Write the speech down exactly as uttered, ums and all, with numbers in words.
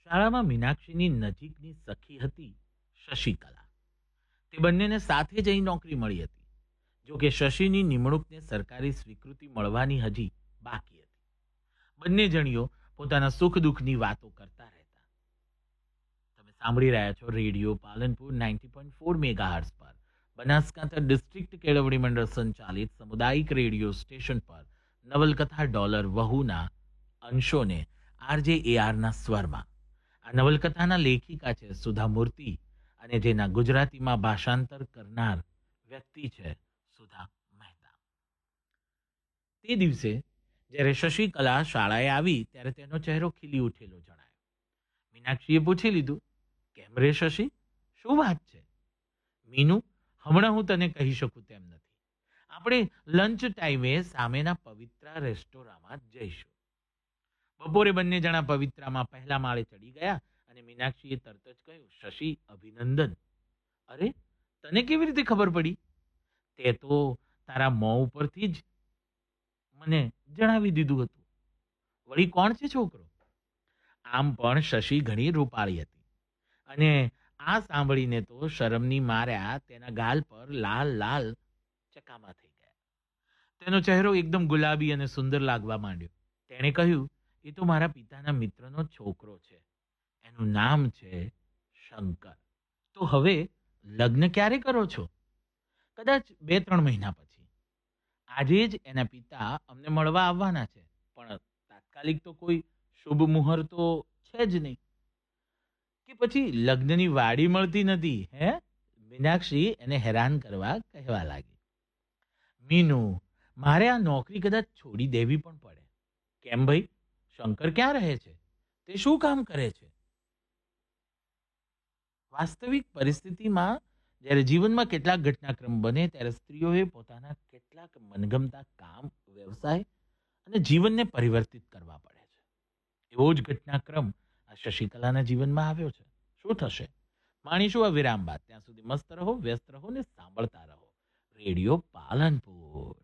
શાળામાં મીનાક્ષીની નજીકની સખી હતી શશિકલા. તે બંનેને સાથે જ અહીં નોકરી મળી હતી. જો કે શશીની નિમણૂકને સરકારી સ્વીકૃતિ મળવાની હજી બાકી હતી. બંને જણીઓ પોતાના સુખ દુઃખની વાતો કરતા રહેતા. તમે સાંભળી રહ્યા છો radio Palanpur ninety point four megahertz પર બનાસકાંઠા ડિસ્ટ્રિક્ટ કેળવણી મંડળ સંચાલિત સામુદાયિક રેડિયો સ્ટેશન પર નવલકથા ડોલર વહુના અંશોને આરજે એઆરના સ્વરમાં. આ નવલકથાના લેખિકા છે સુધા મૂર્તિ અને જેના ગુજરાતીમાં ભાષાંતર કરનાર વ્યક્તિ છે સુધા મહેતા. તે દિવસે જ્યારે શશિકલા શાળાએ આવી ત્યારે તેનો ચહેરો ખીલી ઉઠેલો જણાયો. મીનાક્ષીએ પૂછી લીધું, કેમ રે શશી, શું વાત છે? મીનુ, હમણાં હું તને કહી શકું તેમ નથી. આપણે લંચ ટાઈમે સામેના પવિત્રા રેસ્ટોરાંમાં જઈશું. બપોરે બંને જણા પવિત્રામાં પહેલા માળે ચડી ગયા અને મીનાક્ષીએ તરત જ કહ્યું, શશી, અભિનંદન. અરે, તને કેવી રીતે ખબર પડી? તે તો તારા મોં ઉપરથી જ મને જણાવી દીધું હતું. વળી કોણ છે છોકરો? આમ પણ શશી ઘણી રૂપાળી હતી અને આ સાંભળીને તો શરમની માર્યા તેના ગાલ પર લાલ લાલ ચકામા થઈ ગયા. તેનો ચહેરો એકદમ ગુલાબી અને સુંદર લાગવા માંડ્યો. તેણે કહ્યું, એ તો મારા પિતાના મિત્રનો છોકરો છે. એનું નામ છે શંકર. તો હવે લગ્ન ક્યારે કરો છો? કદાચ બે ત્રણ મહિના પછી. આજે જ એના પિતા અમને મળવા આવવાના છે, પણ તાત્કાલિક તો કોઈ શુભ મુહૂર્ત તો છે જ નહીં. કે પછી લગ્નની વાડી મળતી નથી હે? મીનાક્ષી એને હેરાન કરવા કહેવા લાગી. મીનુ, મારે આ નોકરી કદાચ છોડી દેવી પણ પડે. કેમ ભાઈ? શંકર ક્યાં રહે છે? તે શું કામ કરે છે? વાસ્તવિક પરિસ્થિતિમાં જ્યારે જીવનમાં કેટલાક ઘટનાક્રમ બને ત્યારે સ્ત્રીઓએ પોતાના કેટલાક મનગમતા કામ, વ્યવસાય અને જીવનને પરિવર્તિત કરવા પડે છે. એવો જ ઘટનાક્રમ આ શશિકલાના જીવનમાં આવ્યો છે. શું થશે માણીશું આ વિરામ બાદ. ત્યાં સુધી મસ્ત રહો, વ્યસ્ત રહો ને સાંભળતા રહો રેડિયો પાલનપુર.